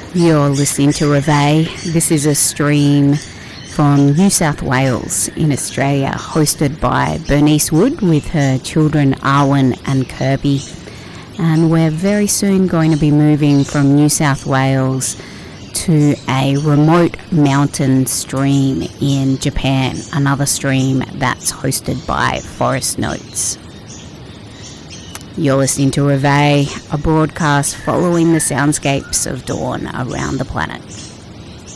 You're listening to Reveille. This is a stream from New South Wales in Australia, hosted by Bernice Wood with her children Arwen and Kirby. And we're very soon going to be moving from New South Wales to a remote mountain stream in Japan, another stream that's hosted by Forest Notes. You're listening to Reveille, a broadcast following the soundscapes of dawn around the planet.